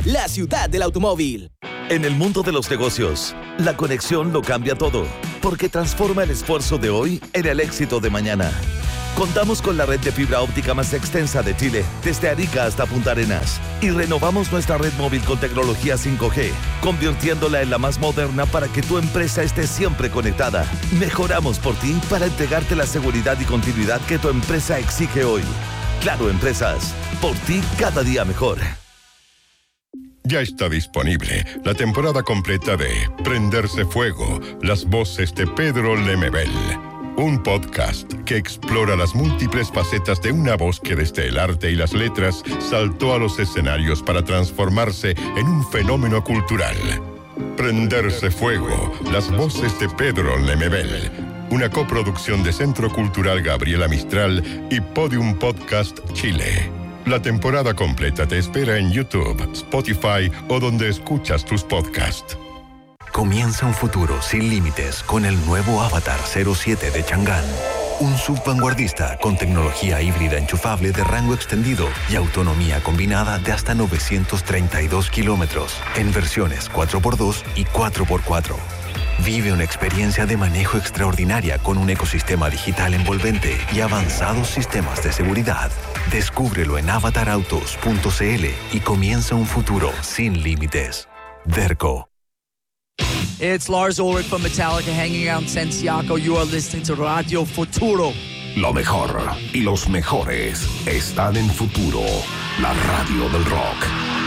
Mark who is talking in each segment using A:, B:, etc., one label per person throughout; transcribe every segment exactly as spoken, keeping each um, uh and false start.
A: la ciudad del automóvil.
B: En el mundo de los negocios, la conexión lo cambia todo, porque transforma el esfuerzo de hoy en el éxito de mañana. Contamos con la red de fibra óptica más extensa de Chile, desde Arica hasta Punta Arenas. Y renovamos nuestra red móvil con tecnología cinco G, convirtiéndola en la más moderna para que tu empresa esté siempre conectada. Mejoramos por ti para entregarte la seguridad y continuidad que tu empresa exige hoy. Claro Empresas, por ti cada día mejor.
C: Ya está disponible la temporada completa de Prenderse Fuego, las voces de Pedro Lemebel. Un podcast que explora las múltiples facetas de una voz que desde el arte y las letras saltó a los escenarios para transformarse en un fenómeno cultural. Prenderse Fuego, las voces de Pedro Lemebel. Una coproducción de Centro Cultural Gabriela Mistral y Podium Podcast Chile. La temporada completa te espera en YouTube, Spotify o donde escuchas tus podcasts.
D: Comienza un futuro sin límites con el nuevo Avatar cero siete de Chang'an. Un sub vanguardista con tecnología híbrida enchufable de rango extendido y autonomía combinada de hasta novecientos treinta y dos kilómetros en versiones cuatro por dos y cuatro por cuatro. Vive una experiencia de manejo extraordinaria con un ecosistema digital envolvente y avanzados sistemas de seguridad. Descúbrelo en avatar autos punto c l y comienza un futuro sin límites. Derco.
E: It's Lars Ulrich from Metallica hanging out in Santiago. You are listening to Radio Futuro.
F: Lo mejor y los mejores están en Futuro, la radio del rock.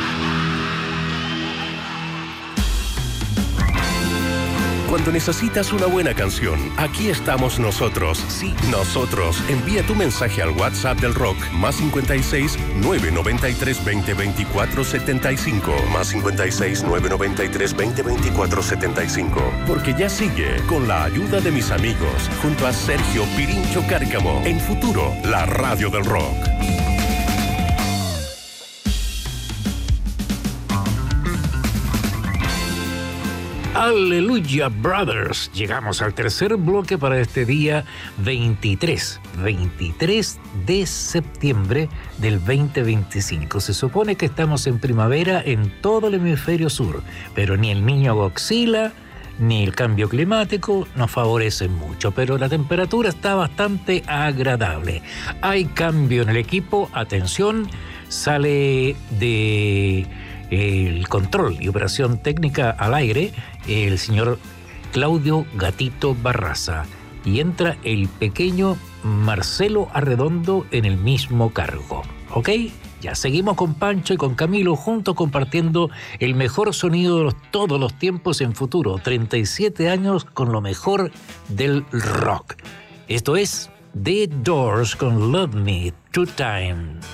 F: Cuando necesitas una buena canción, aquí estamos nosotros. Sí, nosotros. Envía tu mensaje al WhatsApp del rock, más cincuenta y seis, nueve noventa y tres, veinte, veinticuatro, setenta y cinco. Más cincuenta y seis, nueve noventa y tres, veinte, veinticuatro, setenta y cinco. Porque ya sigue, con la ayuda de mis amigos, junto a Sergio Pirincho Cárcamo, en Futuro, la radio del rock.
G: Aleluya Brothers, llegamos al tercer bloque para este día veintitrés, veintitrés de septiembre del veinte veinticinco. Se supone que estamos en primavera en todo el hemisferio sur, pero ni el niño Godzilla ni el cambio climático nos favorecen mucho, pero la temperatura está bastante agradable. Hay cambio en el equipo, atención, sale de el control y operación técnica al aire el señor Claudio Gatito Barraza y entra el pequeño Marcelo Arredondo en el mismo cargo. ¿Ok? Ya seguimos con Pancho y con Camilo juntos compartiendo el mejor sonido de los, todos los tiempos en Futuro. treinta y siete años con lo mejor del rock. Esto es The Doors con Love Me Two Times.